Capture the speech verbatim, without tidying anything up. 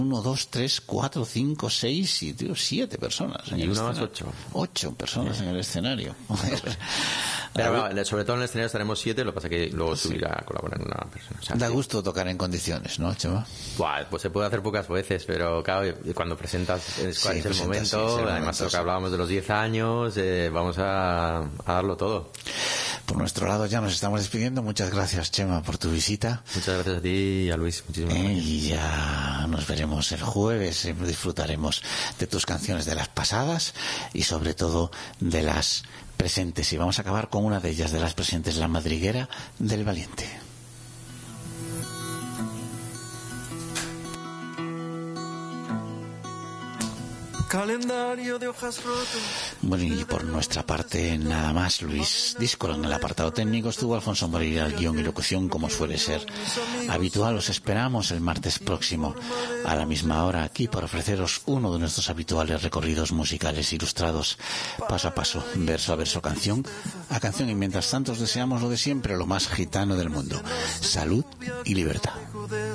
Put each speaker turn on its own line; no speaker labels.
Uno, dos, tres, cuatro, cinco, seis, siete, siete personas. En
y
el
una más
escenario.
ocho.
Ocho personas sí. en el escenario.
Pero bueno, sobre todo en el escenario estaremos siete, lo que pasa es que luego sí. subirá a colaborar una persona. O sea,
da
sí.
gusto tocar en condiciones, ¿no, Chema?
Buah, pues se puede hacer pocas veces, pero claro, cuando presentas es,
sí,
es el momento,
sí, es el
además
momento,
lo que
sí.
hablábamos de los diez años, eh, vamos a, a darlo todo.
Por nuestro lado ya nos estamos despidiendo. Muchas gracias, Chema, por tu visita.
Muchas gracias a ti y a Luis. Muchísimas
eh,
gracias.
Y ya nos veremos el jueves. Eh, disfrutaremos de tus canciones, de las pasadas y sobre todo de las presentes. Y vamos a acabar con una de ellas, de las presentes, La Madriguera del Valiente.
Calendario de hojas rotas.
Bueno, y por nuestra parte nada más. Luis Díscolo en el apartado técnico, estuvo Alfonso Moreira al guión y locución, como suele ser habitual. Os esperamos el martes próximo a la misma hora aquí para ofreceros uno de nuestros habituales recorridos musicales ilustrados paso a paso, verso a verso, canción a canción, y mientras tanto os deseamos lo de siempre, lo más gitano del mundo: salud y libertad.